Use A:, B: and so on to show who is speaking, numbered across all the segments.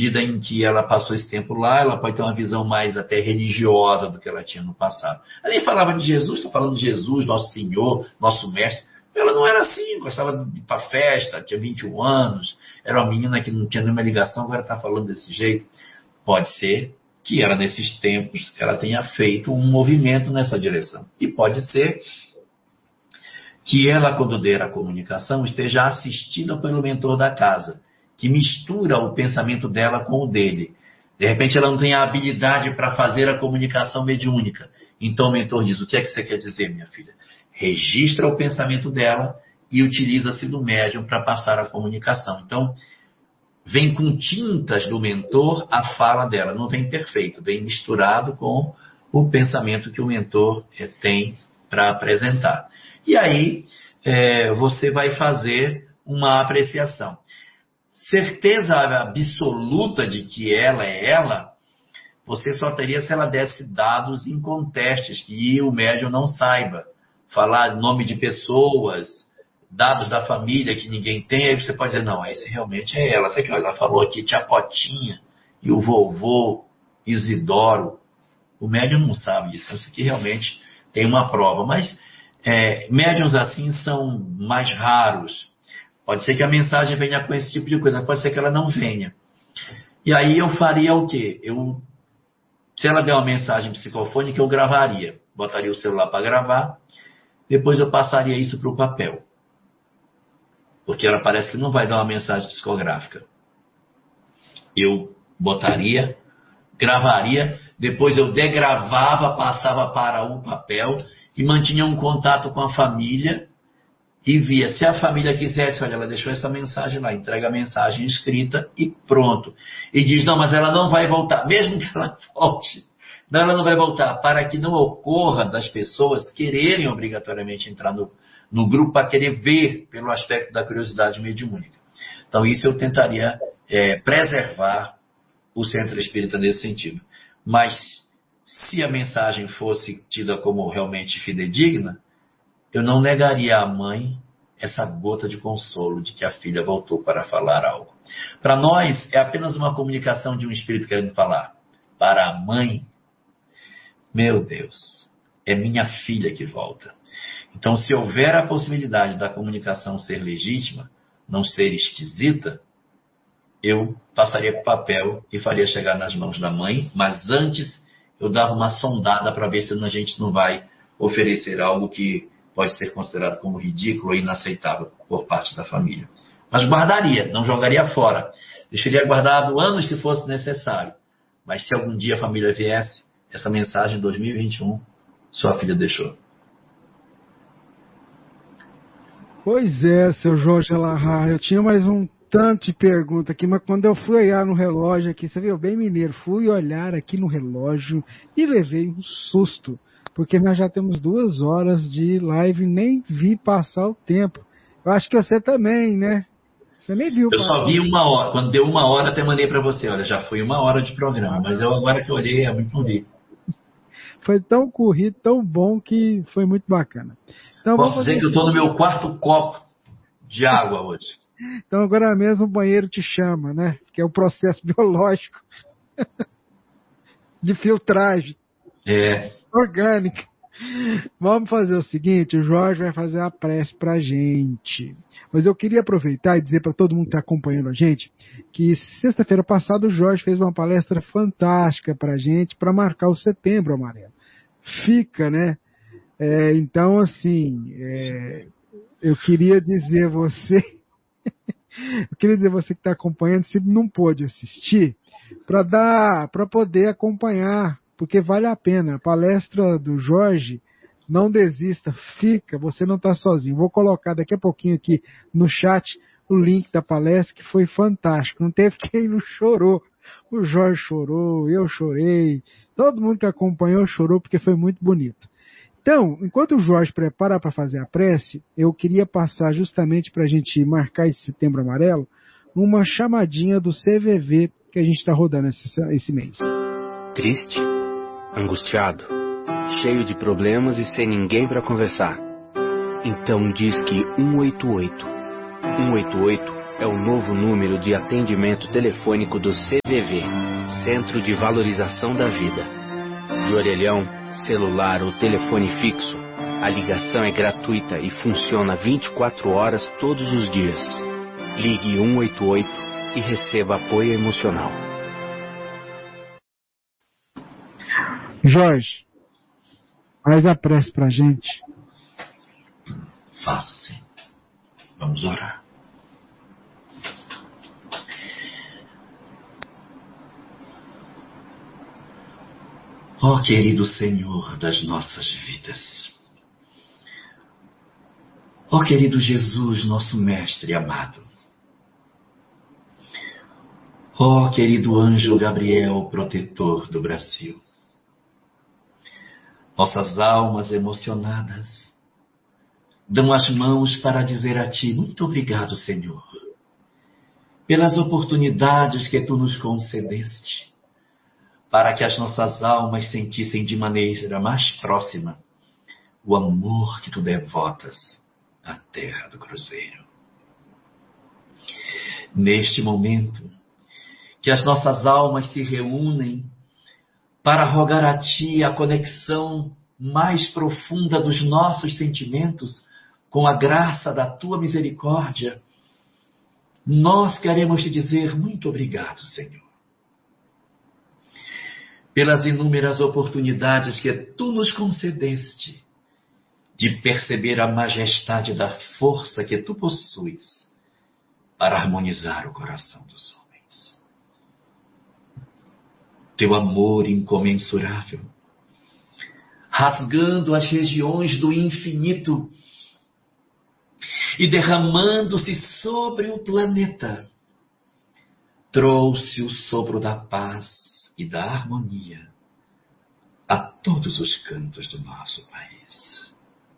A: medida em que ela passou esse tempo lá, ela pode ter uma visão mais até religiosa do que ela tinha no passado. Ela nem falava de Jesus, estou falando de Jesus, nosso Senhor, nosso Mestre. Ela não era assim, gostava de ir para festa, tinha 21 anos, era uma menina que não tinha nenhuma ligação, agora está falando desse jeito. Pode ser que era nesses tempos que ela tenha feito um movimento nessa direção. E pode ser que ela, quando der a comunicação, esteja assistida pelo mentor da casa, que mistura o pensamento dela com o dele. De repente ela não tem a habilidade para fazer a comunicação mediúnica. Então o mentor diz, o que é que você quer dizer, minha filha? Registra o pensamento dela e utiliza-se do médium para passar a comunicação. Então, vem com tintas do mentor a fala dela, não vem perfeito, vem misturado com o pensamento que o mentor tem para apresentar. E aí, você vai fazer uma apreciação. Certeza absoluta de que ela é ela, você só teria se ela desse dados incontestes, que o médium não saiba. Falar nome de pessoas, dados da família que ninguém tem, aí você pode dizer, não, esse realmente é ela. Você que ela falou aqui, tia Potinha e o vovô Isidoro. O médium não sabe disso. Isso aqui realmente tem uma prova. Mas médiums assim são mais raros. Pode ser que a mensagem venha com esse tipo de coisa, pode ser que ela não venha. E aí eu faria o quê? Se ela der uma mensagem psicofônica, eu gravaria. Botaria o celular para gravar, depois eu passaria isso para o papel. Porque ela parece que não vai dar uma mensagem psicográfica. Eu botaria, gravaria, depois eu degravava, passava para o papel e mantinha um contato com a família e via. Se a família quisesse, olha, ela deixou essa mensagem lá, entrega a mensagem escrita e pronto. E diz, não, mas ela não vai voltar. Mesmo que ela volte, não, ela não vai voltar. Para que não ocorra das pessoas quererem obrigatoriamente entrar no grupo para querer ver pelo aspecto da curiosidade mediúnica. Então, isso eu tentaria preservar o centro espírita nesse sentido. Mas, se a mensagem fosse tida como realmente fidedigna, eu não negaria à mãe essa gota de consolo de que a filha voltou para falar algo. Para nós, é apenas uma comunicação de um espírito querendo falar. Para a mãe, meu Deus, é minha filha que volta. Então, se houver a possibilidade da comunicação ser legítima, não ser esquisita, eu passaria para o papel e faria chegar nas mãos da mãe, mas antes eu dava uma sondada para ver se a gente não vai oferecer algo que pode ser considerado como ridículo ou inaceitável por parte da família. Mas guardaria, não jogaria fora. Deixaria guardado anos se fosse necessário. Mas se algum dia a família viesse, essa mensagem em 2021, sua filha deixou.
B: Pois é, seu Jorge Alahá, eu tinha mais um tanto de pergunta aqui, mas quando eu fui olhar no relógio aqui, você viu, bem mineiro, fui olhar aqui no relógio e levei um susto, porque nós já temos 2 horas de live e nem vi passar o tempo. Eu acho que você também, né? Você nem viu.
A: Eu só vi 1 hora, quando deu 1 hora até mandei para você, olha, já foi 1 hora de programa, mas eu agora que eu olhei, não vi.
B: Foi tão corrido, tão bom que foi muito bacana. Então,
A: posso dizer que eu estou no meu 4º copo de água hoje.
B: Então agora mesmo o banheiro te chama, né? Que é o processo biológico de filtragem orgânica. Vamos fazer o seguinte, o Jorge vai fazer a prece pra gente. Mas eu queria aproveitar e dizer para todo mundo que está acompanhando a gente que sexta-feira passada o Jorge fez uma palestra fantástica pra gente para marcar o Setembro Amarelo. Fica, né? Então, assim, eu queria dizer a você... Eu queria dizer a você que está acompanhando, se não pôde assistir, para poder acompanhar, porque vale a pena. A palestra do Jorge, não desista, fica, você não está sozinho. Vou colocar daqui a pouquinho aqui no chat o link da palestra, que foi fantástico. Não teve quem não chorou. O Jorge chorou, eu chorei, todo mundo que acompanhou chorou, porque foi muito bonito. Então, enquanto o Jorge prepara para fazer a prece, eu queria passar justamente para a gente marcar esse Setembro Amarelo, uma chamadinha do CVV que a gente está rodando esse mês.
C: Triste, angustiado, cheio de problemas e sem ninguém para conversar. Então diz que 188. 188 é o novo número de atendimento telefônico do CVV, Centro de Valorização da Vida. De orelhão, celular ou telefone fixo, a ligação é gratuita e funciona 24 horas todos os dias. Ligue 188 e receba apoio emocional.
B: Jorge, faz a prece pra gente.
A: Faço sim. Vamos orar. Ó querido Senhor das nossas vidas, ó querido Jesus, nosso Mestre amado, ó querido anjo Gabriel, protetor do Brasil, nossas almas emocionadas dão as mãos para dizer a Ti, muito obrigado, Senhor, pelas oportunidades que Tu nos concedeste, para que as nossas almas sentissem de maneira mais próxima o amor que Tu devotas à terra do Cruzeiro. Neste momento, que as nossas almas se reúnem para rogar a Ti a conexão mais profunda dos nossos sentimentos com a graça da Tua misericórdia, nós queremos Te dizer muito obrigado, Senhor, pelas inúmeras oportunidades que Tu nos concedeste de perceber a majestade da força que Tu possuis para harmonizar o coração dos homens. Teu amor incomensurável, rasgando as regiões do infinito e derramando-se sobre o planeta, trouxe o sopro da paz e da harmonia a todos os cantos do nosso país.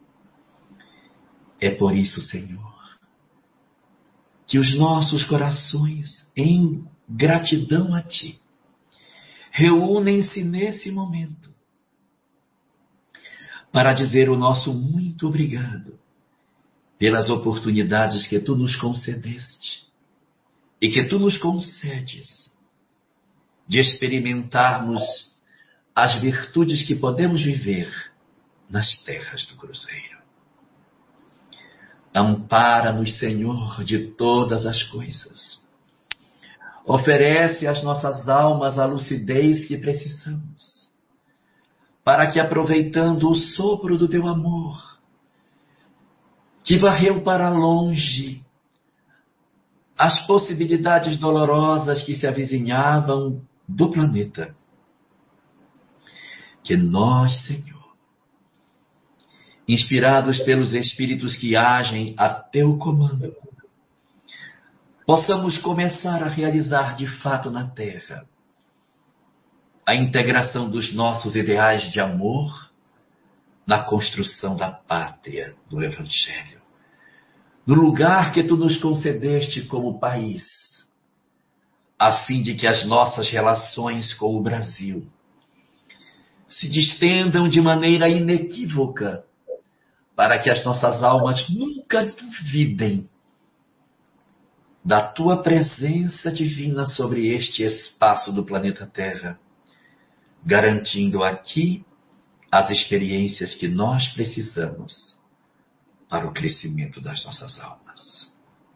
A: É por isso, Senhor, que os nossos corações, em gratidão a Ti, reúnem-se nesse momento para dizer o nosso muito obrigado pelas oportunidades que Tu nos concedeste e que Tu nos concedes de experimentarmos as virtudes que podemos viver nas terras do Cruzeiro. Ampara-nos, Senhor, de todas as coisas. Oferece às nossas almas a lucidez que precisamos, para que, aproveitando o sopro do Teu amor, que varreu para longe as possibilidades dolorosas que se avizinhavam do planeta, que nós, Senhor, inspirados pelos Espíritos que agem a Teu comando, possamos começar a realizar de fato na Terra a integração dos nossos ideais de amor na construção da pátria do Evangelho, no lugar que Tu nos concedeste como país, a fim de que as nossas relações com o Brasil se distendam de maneira inequívoca, para que as nossas almas nunca duvidem da Tua presença divina sobre este espaço do planeta Terra, garantindo aqui as experiências que nós precisamos para o crescimento das nossas almas.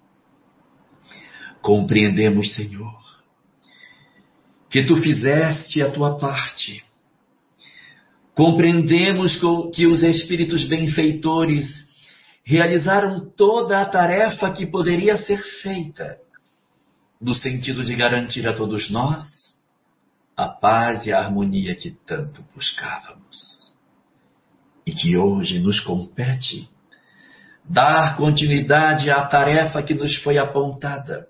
A: Compreendemos, Senhor, que Tu fizeste a Tua parte. Compreendemos que os Espíritos benfeitores realizaram toda a tarefa que poderia ser feita, no sentido de garantir a todos nós a paz e a harmonia que tanto buscávamos. E que hoje nos compete dar continuidade à tarefa que nos foi apontada,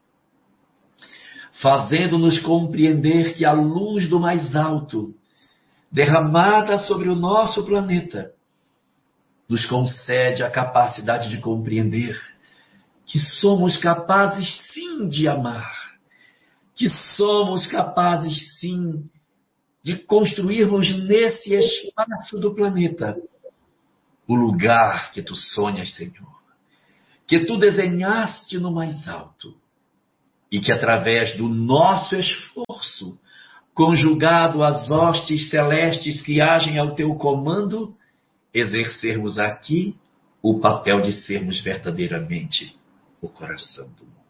A: fazendo-nos compreender que a luz do mais alto, derramada sobre o nosso planeta, nos concede a capacidade de compreender que somos capazes sim de amar, que somos capazes sim de construirmos nesse espaço do planeta o lugar que Tu sonhas, Senhor, que tu desenhaste no mais alto e que através do nosso esforço, conjugado às hostes celestes que agem ao teu comando, exercermos aqui o papel de sermos verdadeiramente o coração do mundo.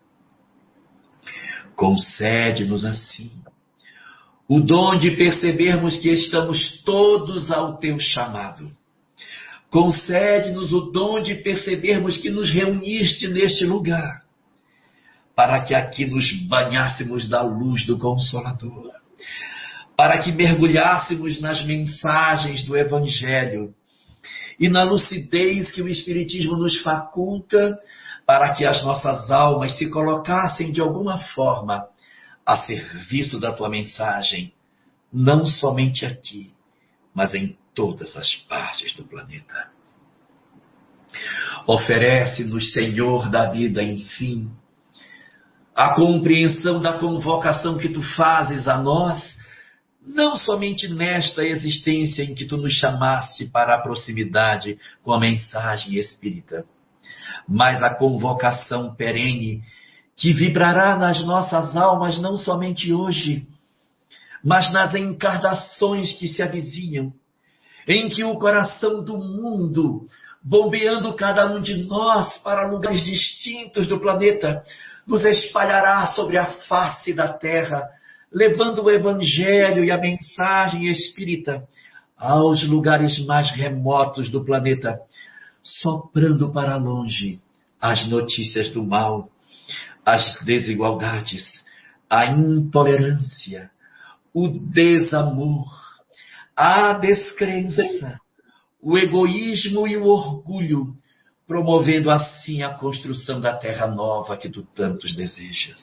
A: Concede-nos assim o dom de percebermos que estamos todos ao teu chamado. Concede-nos o dom de percebermos que nos reuniste neste lugar, para que aqui nos banhássemos da luz do Consolador, para que mergulhássemos nas mensagens do Evangelho e na lucidez que o Espiritismo nos faculta, para que as nossas almas se colocassem de alguma forma a serviço da tua mensagem, não somente aqui, mas em todas as partes do planeta. Oferece-nos, Senhor da vida, enfim, a compreensão da convocação que tu fazes a nós, não somente nesta existência em que tu nos chamaste para a proximidade com a mensagem espírita, mas a convocação perene que vibrará nas nossas almas não somente hoje, mas nas encarnações que se avizinham, em que o coração do mundo, bombeando cada um de nós para lugares distintos do planeta, nos espalhará sobre a face da terra, levando o Evangelho e a mensagem espírita aos lugares mais remotos do planeta, soprando para longe as notícias do mal, as desigualdades, a intolerância, o desamor, a descrença, o egoísmo e o orgulho, promovendo assim a construção da terra nova que tu tantos desejas.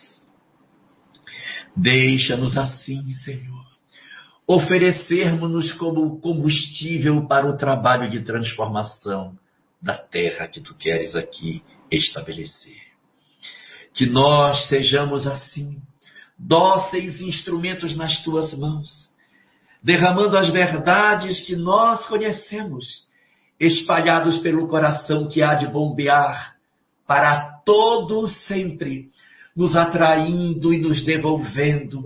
A: Deixa-nos assim, Senhor, oferecermos-nos como combustível para o trabalho de transformação da terra que tu queres aqui estabelecer. Que nós sejamos assim, dóceis instrumentos nas tuas mãos, derramando as verdades que nós conhecemos, espalhados pelo coração que há de bombear para todo sempre, nos atraindo e nos devolvendo,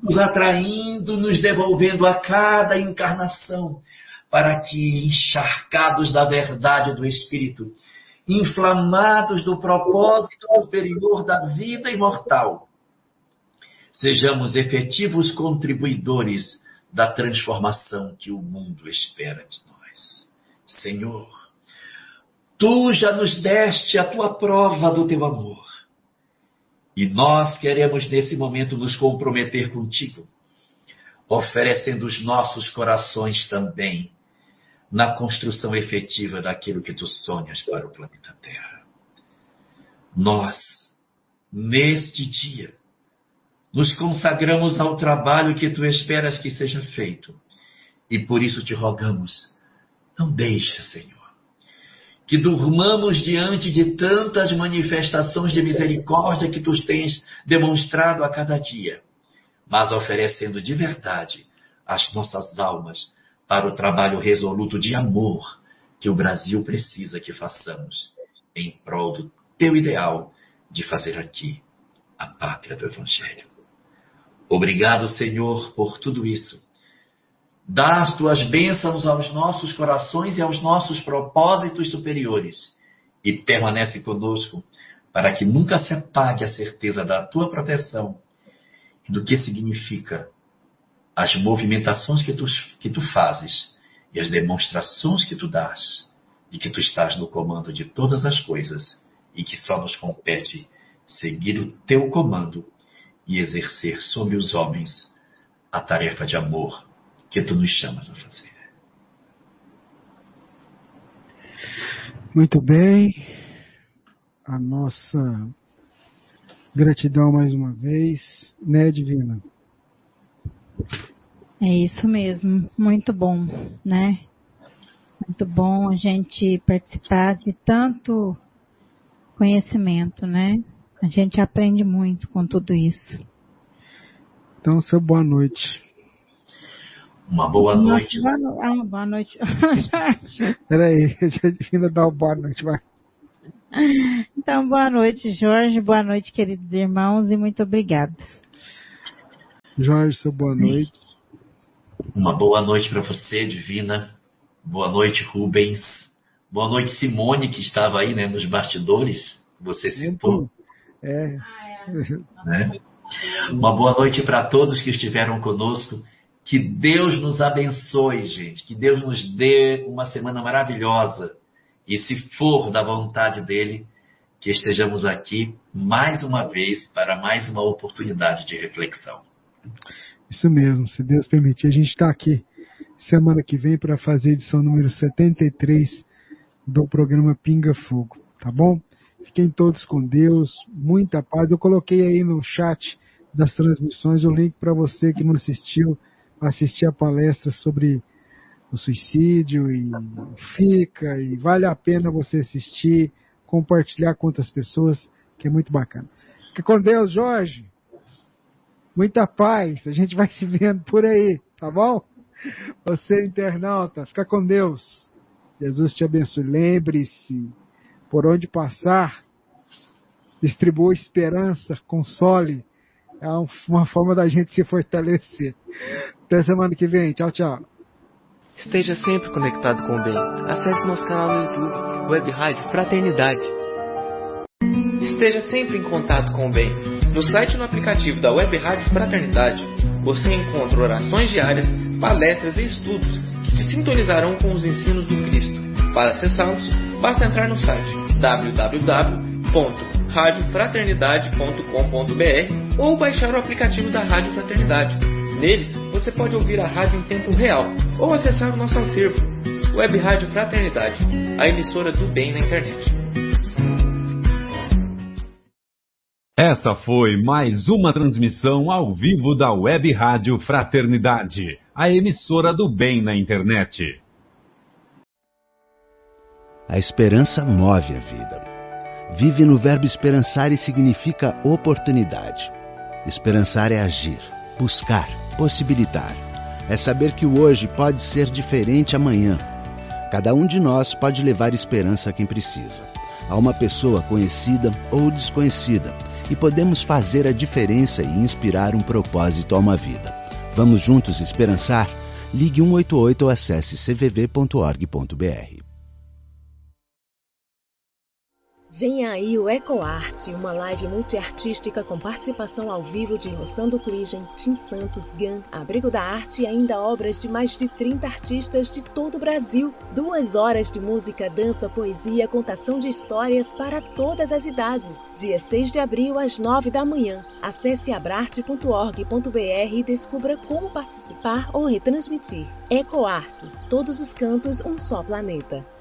A: a cada encarnação, para que, encharcados da verdade do Espírito, inflamados do propósito superior da vida imortal, sejamos efetivos contribuidores da transformação que o mundo espera de nós. Senhor, tu já nos deste a tua prova do teu amor. E nós queremos nesse momento nos comprometer contigo, oferecendo os nossos corações também na construção efetiva daquilo que tu sonhas para o planeta Terra. Nós, neste dia, nos consagramos ao trabalho que tu esperas que seja feito. E por isso te rogamos, não deixe, Senhor, que durmamos diante de tantas manifestações de misericórdia que tu tens demonstrado a cada dia, mas oferecendo de verdade as nossas almas para o trabalho resoluto de amor que o Brasil precisa que façamos em prol do teu ideal de fazer aqui a pátria do Evangelho. Obrigado, Senhor, por tudo isso. Dá as tuas bênçãos aos nossos corações e aos nossos propósitos superiores e permanece conosco para que nunca se apague a certeza da tua proteção e do que significa as movimentações que tu fazes e as demonstrações que tu dás de que tu estás no comando de todas as coisas e que só nos compete seguir o teu comando e exercer sobre os homens a tarefa de amor que tu nos chamas a fazer.
B: Muito bem. A nossa gratidão mais uma vez, né, Divina?
D: É isso mesmo, muito bom, né? Muito bom a gente participar de tanto conhecimento, né? A gente aprende muito com tudo isso.
B: Então, seu boa noite.
A: Uma boa noite.
D: Boa noite.
B: Peraí, a Divina dá uma boa noite, vai.
D: Então, boa noite, Jorge. Boa noite, queridos irmãos, e muito obrigada.
B: Jorge, seu boa noite.
A: Uma boa noite para você, Divina. Boa noite, Rubens. Boa noite, Simone, que estava aí, né, nos bastidores. Você citou. Né? Uma boa noite para todos que estiveram conosco. Que Deus nos abençoe, gente. Que Deus nos dê uma semana maravilhosa. E se for da vontade dele, que estejamos aqui mais uma vez para mais uma oportunidade de reflexão.
B: Isso mesmo. Se Deus permitir, a gente está aqui semana que vem para fazer a edição número 73 do programa Pinga Fogo. Tá bom? Fiquem todos com Deus. Muita paz. Eu coloquei aí no chat das transmissões o link para você que não assistiu, assistir a palestra sobre o suicídio e fica, e vale a pena você assistir, compartilhar com outras pessoas, que é muito bacana. Fica com Deus, Jorge. Muita paz. A gente vai se vendo por aí, tá bom? Você, internauta, fica com Deus. Jesus te abençoe. Lembre-se, por onde passar, distribua esperança, console. É uma forma da gente se fortalecer. Até semana que vem. Tchau, tchau.
E: Esteja sempre conectado com o bem. Acesse nosso canal no YouTube, Web Rádio Fraternidade. Esteja sempre em contato com o bem. No site e no aplicativo da Web Rádio Fraternidade, você encontra orações diárias, palestras e estudos que te sintonizarão com os ensinos do Cristo. Para acessá-los, basta entrar no site www.radiofraternidade.com.br ou baixar o aplicativo da Rádio Fraternidade. Neles, você pode ouvir a rádio em tempo real ou acessar o nosso acervo, Web Rádio Fraternidade, a emissora do bem na internet.
F: Essa foi mais uma transmissão ao vivo da Web Rádio Fraternidade, a emissora do bem na internet.
G: A esperança move a vida. Vive no verbo esperançar e significa oportunidade. Esperançar é agir, buscar, possibilitar. É saber que o hoje pode ser diferente amanhã. Cada um de nós pode levar esperança a quem precisa. A uma pessoa conhecida ou desconhecida. E podemos fazer a diferença e inspirar um propósito a uma vida. Vamos juntos esperançar? Ligue 188 ou acesse cvv.org.br.
H: Vem aí o EcoArte, uma live multiartística com participação ao vivo de Rossando Cligem, Tim Santos, Gan, Abrigo da Arte e ainda obras de mais de 30 artistas de todo o Brasil. 2 horas de música, dança, poesia, contação de histórias para todas as idades. Dia 6 de abril, às 9 da manhã. Acesse abrarte.org.br e descubra como participar ou retransmitir. EcoArte, todos os cantos, um só planeta.